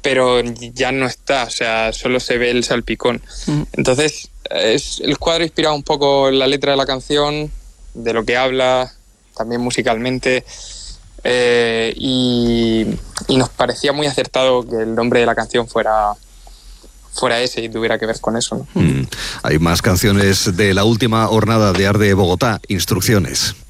pero ya no está, o sea, solo se ve el salpicón. Entonces, el cuadro inspiraba un poco la letra de la canción, de lo que habla, también musicalmente, y nos parecía muy acertado que el nombre de la canción fuera ese y tuviera que ver con eso, ¿no? Hay más canciones de la última jornada de Arde Bogotá, Instrucciones.